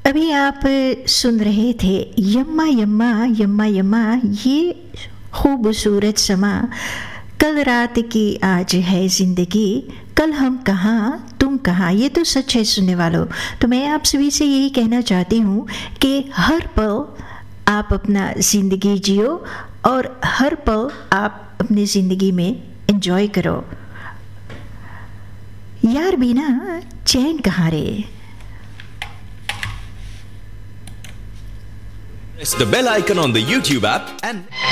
अभी आप सुन रहे थे यम्मा यम्मा यम्मा यम्मा, ये खूबसूरत समा। कल रात की आज है ज़िंदगी, कल हम कहाँ तुम कहाँ। ये तो सच है सुनने वालों। तो मैं आप सभी से यही कहना चाहती हूँ कि हर पल आप अपना ज़िंदगी जियो और हर पल आप अपनी ज़िंदगी में एंजॉय करो। यार बिना चैन कहाँ रे। Press the bell icon on the YouTube app and